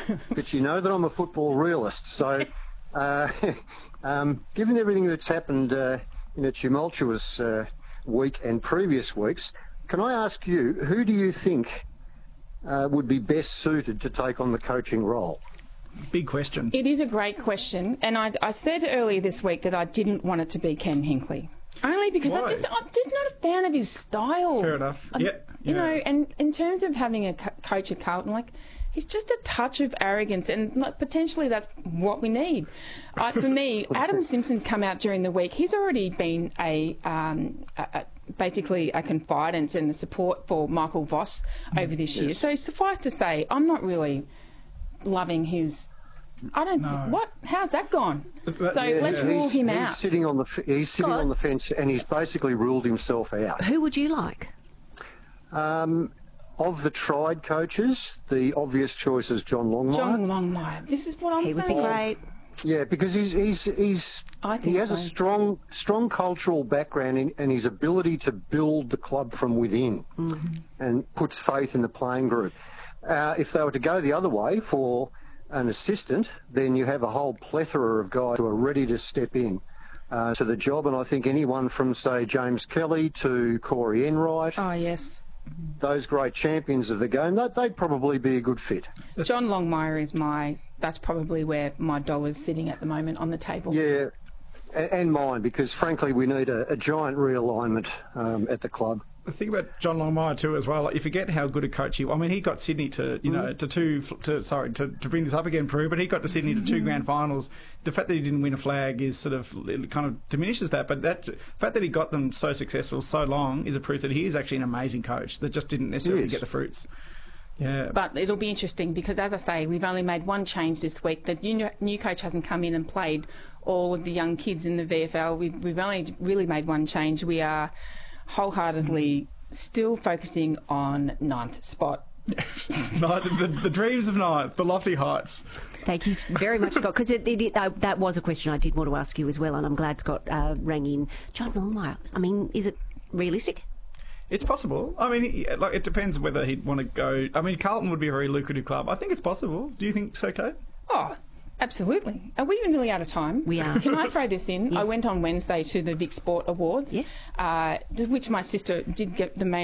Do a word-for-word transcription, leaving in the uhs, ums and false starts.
but you know that I'm a football realist. So, uh, um, given everything that's happened uh, in a tumultuous uh, week and previous weeks, can I ask you, who do you think uh, would be best suited to take on the coaching role? Big question. It is a great question, and I, I said earlier this week that I didn't want it to be Ken Hinkley. Only because Why? I'm just, I'm just not a fan of his style. Fair enough. I'm, Yeah. You yeah. know, and in terms of having a co- coach at Carlton, like, he's just a touch of arrogance, and like, potentially that's what we need. Uh, for me, Adam Simpson's come out during the week. He's already been a, um, a, a basically a confidant and the support for Michael Voss over this year. Yes. So suffice to say, I'm not really loving his. I don't. No. Think, what? How's that gone? That- So Yeah, let's he's, rule him he's out. Sitting on the, f- he's sitting Scott? on the fence, and he's basically ruled himself out. Who would you like? Um, of the tried coaches, the obvious choice is John Longmire. John Longmire. This is what I'm He would saying. be great. Yeah, because he's he's he's I think he has so. a strong strong cultural background in, and his ability to build the club from within, Mm-hmm. and puts faith in the playing group. Uh, if they were to go the other way for an assistant, then you have a whole plethora of guys who are ready to step in uh, to the job. And I think anyone from, say, James Kelly to Corey Enright, Oh yes. those great champions of the game, that they'd probably be a good fit. John Longmire is my. That's probably where my dollar's sitting at the moment on the table. Yeah, a- and mine, because frankly we need a, a giant realignment um, at the club. The thing about John Longmire too, as well, like, you forget how good a coach he. I mean, he got Sydney to you know to two. To, sorry to, to bring this up again, Prue, but he got to Sydney to two grand finals. The fact that he didn't win a flag is sort of it kind of diminishes that. But that the fact that he got them so successful so long is a proof that he is actually an amazing coach that just didn't necessarily Yes. get the fruits. Yeah. But it'll be interesting because, as I say, we've only made one change this week. The new, new coach hasn't come in and played all of the young kids in the V F L. We've, we've only really made one change. We are wholeheartedly still focusing on ninth spot. Ninth, the, the dreams of ninth, the lofty heights. Thank you very much, Scott, because it, it, it, uh, that was a question I did want to ask you as well, and I'm glad Scott uh, rang in. John Longmire, I mean, is it realistic? It's possible. I mean, he- like it depends whether he'd want to go. I mean, Carlton would be a very lucrative club. I think it's possible. Do you think so, Kate? Oh, absolutely. Are we nearly out of time? We are. Can I throw this in? I Yes. went on Wednesday to the Vic Sport Awards, Yes. uh, which my sister did get the main